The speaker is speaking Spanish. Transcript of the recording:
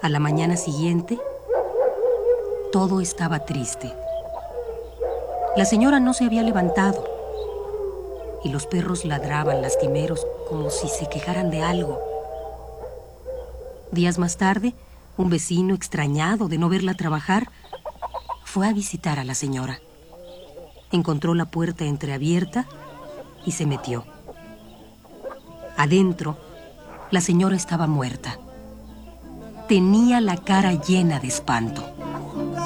A la mañana siguiente, todo estaba triste. La señora no se había levantado y los perros ladraban lastimeros como si se quejaran de algo. Días más tarde, un vecino, extrañado de no verla trabajar, fue a visitar a la señora. Encontró la puerta entreabierta y se metió. Adentro, la señora estaba muerta. Tenía la cara llena de espanto.